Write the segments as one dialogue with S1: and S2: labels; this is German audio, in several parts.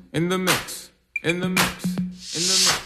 S1: in the mix, in the mix, in the mix.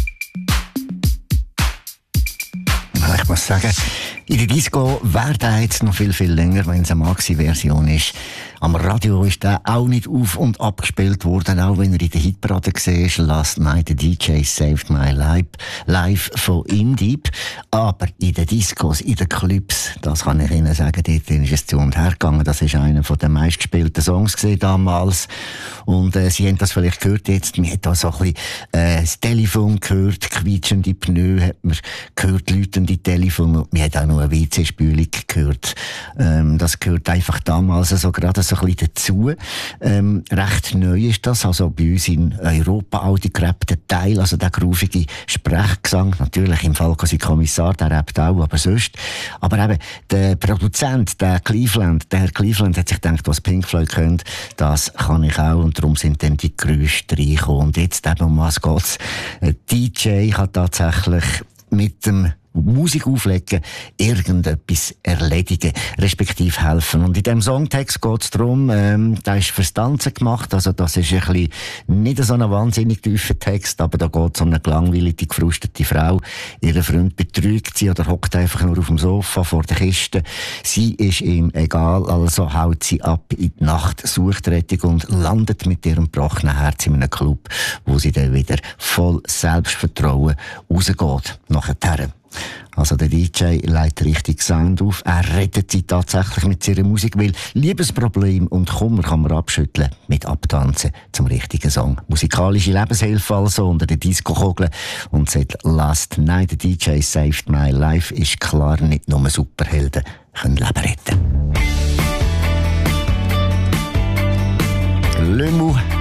S2: Ich muss sagen, in der Disco wäre der jetzt noch viel, viel länger, wenn es eine Maxi-Version ist. Am Radio ist der auch nicht auf- und abgespielt worden, auch wenn er in der Hitparade war. Last Night the DJ Saved My Life, live von Indeep. Aber in den Discos, in den Clubs, das kann ich Ihnen sagen, dort ist es zu und her gegangen. Das war einer der meistgespielten Songs damals. Und Sie haben das vielleicht gehört jetzt. Man hat da so ein bisschen das Telefon gehört, quietschende Pneu hat man gehört, läutende Telefon. Und man hat auch noch eine WC-Spülung gehört. Das gehört einfach damals so gerade so ein bisschen dazu. Recht neu ist das, also bei uns in Europa auch die gerappten Teil, also der groovige Sprechgesang, natürlich im Fall quasi Kommissar, der rappt auch, aber sonst. Aber eben, der Produzent, der Herr Cleveland hat sich gedacht, was Pink Floyd könnt, das kann ich auch, und darum sind dann die Geräusche reingekommen. Und jetzt eben, um was geht's? Ein DJ kann tatsächlich mit dem Musik auflegen, irgendetwas erledigen, respektive helfen. Und in diesem Songtext geht es darum, der ist fürs Tanzen gemacht, also das ist ein bisschen nicht so ein wahnsinnig tiefer Text, aber da geht es um eine gelangweilige, gefrustete Frau. Ihr Freund betrügt sie oder hockt einfach nur auf dem Sofa vor der Kiste. Sie ist ihm egal, also haut sie ab in die Nacht, sucht Rettung und landet mit ihrem gebrochenen Herz in einem Club, wo sie dann wieder voll Selbstvertrauen rausgeht. Nachher. Also der DJ legt richtig Sound auf. Er rettet sie tatsächlich mit seiner Musik, weil Liebesproblem und Kummer kann man abschütteln mit Abtanzen zum richtigen Song. Musikalische Lebenshilfe also unter den Disco-Kugeln. Und seit Last Night the DJ Saved My Life ist klar, nicht nur Superhelden können Leben retten. Le Mou